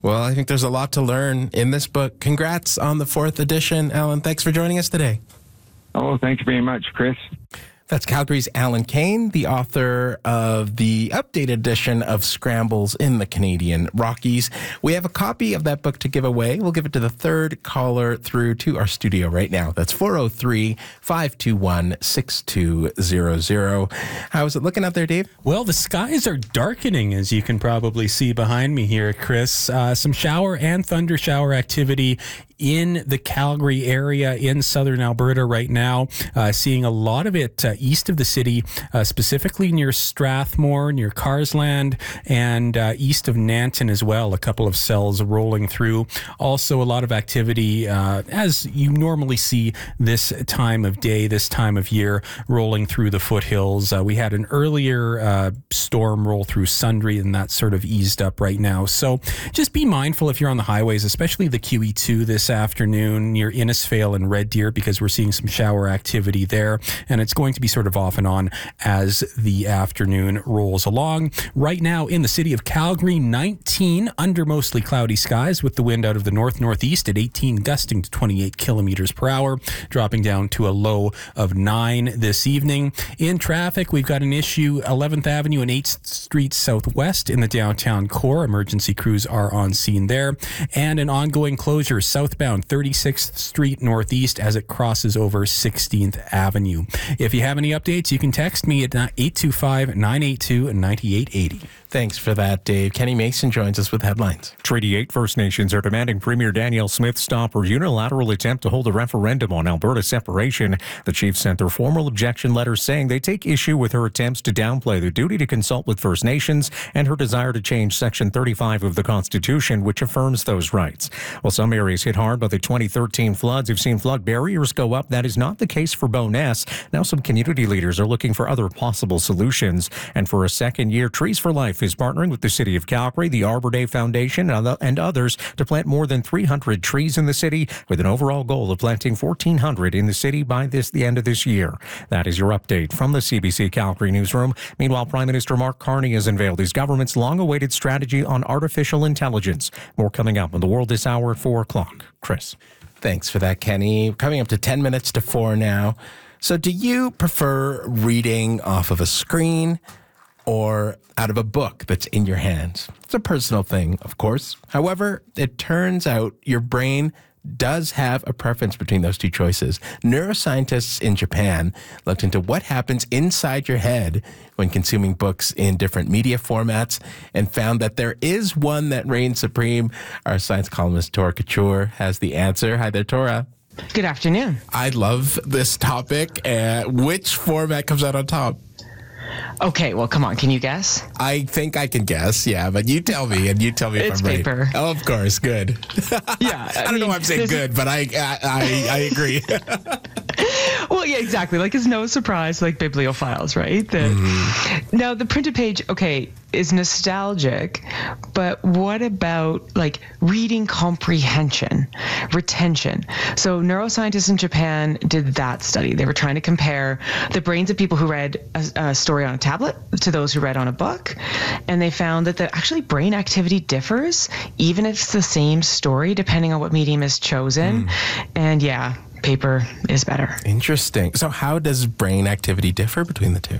Well, I think there's a lot to learn in this book. Congrats on the 4th edition, Alan. Thanks for joining us today. Oh, thank you very much, Chris. That's Calgary's Alan Kane, the author of the updated edition of Scrambles in the Canadian Rockies. We have a copy of that book to give away. We'll give it to the third caller through to our studio right now. That's 403-521-6200. How is it looking out there, Dave? Well, the skies are darkening, as you can probably see behind me here, Chris. Some shower and thunder shower activity in the Calgary area in southern Alberta right now. Seeing a lot of it east of the city, specifically near Strathmore, near Carsland, and east of Nanton as well. A couple of cells rolling through. Also a lot of activity, as you normally see this time of day, this time of year, rolling through the foothills. We had an earlier storm roll through Sundre, and that's sort of eased up right now. So just be mindful if you're on the highways, especially the QE2 this afternoon near Innisfail and Red Deer, because we're seeing some shower activity there, and it's going to be sort of off and on as the afternoon rolls along. Right now in the city of Calgary, 19 under mostly cloudy skies with the wind out of the north-northeast at 18, gusting to 28 kilometers per hour, dropping down to a low of 9 this evening. In traffic, we've got an issue 11th Avenue and 8th Street Southwest in the downtown core. Emergency crews are on scene there, and an ongoing closure southbound 36th Street Northeast as it crosses over 16th Avenue. If you have any updates, you can text me at 825-982-9880. Thanks for that, Dave. Kenny Mason joins us with headlines. Treaty 8 First Nations are demanding Premier Danielle Smith stop her unilateral attempt to hold a referendum on Alberta separation. The Chiefs sent their formal objection letter saying they take issue with her attempts to downplay the duty to consult with First Nations and her desire to change Section 35 of the Constitution, which affirms those rights. While some areas hit hard by the 2013 floods have seen flood barriers go up, that is not the case for Bowness. Now some community leaders are looking for other possible solutions. And for a second year, Trees for Life is partnering with the City of Calgary, the Arbor Day Foundation, and others to plant more than 300 trees in the city, with an overall goal of planting 1,400 in the city by the end of this year. That is your update from the CBC Calgary newsroom. Meanwhile, Prime Minister Mark Carney has unveiled his government's long-awaited strategy on artificial intelligence. More coming up on The World this hour at 4 o'clock. Chris. Thanks for that, Kenny. Coming up to 10 minutes to 4 now. So do you prefer reading off of a screen or out of a book that's in your hands? It's a personal thing, of course. However, it turns out your brain does have a preference between those two choices. Neuroscientists in Japan looked into what happens inside your head when consuming books in different media formats and found that there is one that reigns supreme. Our science columnist, Tora Couture, has the answer. Hi there, Tora. Good afternoon. I love this topic. Which format comes out on top? Okay, well, come on. Can you guess? I think I can guess, yeah, but you tell me, and you tell me if It's I'm right. paper. Oh, of course, good. Yeah. I don't know why I'm saying good, but I agree. Well, yeah, exactly. Like, it's no surprise, like bibliophiles, right? Now, the printed page, okay, is nostalgic, but what about like reading comprehension, retention? So neuroscientists in Japan did that study. They were trying to compare the brains of people who read a story on a tablet to those who read on a book. And they found that actually brain activity differs, even if it's the same story, depending on what medium is chosen. And yeah, paper is better. Interesting. So how does brain activity differ between the two?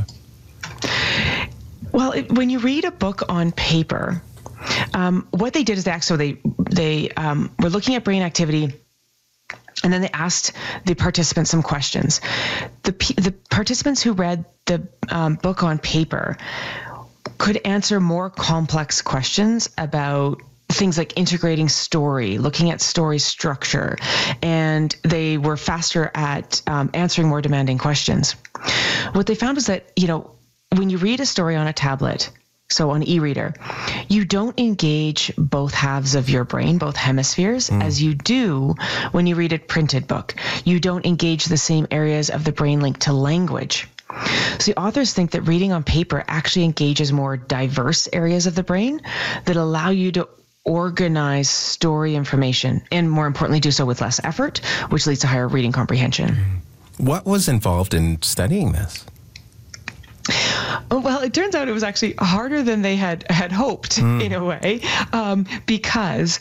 Well, when you read a book on paper, what they did is they were looking at brain activity, and then they asked the participants some questions. The participants who read the book on paper could answer more complex questions about things like integrating story, looking at story structure, and they were faster at answering more demanding questions. What they found was that, when you read a story on a tablet, so on e-reader, you don't engage both halves of your brain, both hemispheres, as you do when you read a printed book. You don't engage the same areas of the brain linked to language. So the authors think that reading on paper actually engages more diverse areas of the brain that allow you to organize story information, and more importantly, do so with less effort, which leads to higher reading comprehension. What was involved in studying this? Well, it turns out it was actually harder than they had hoped in a way, because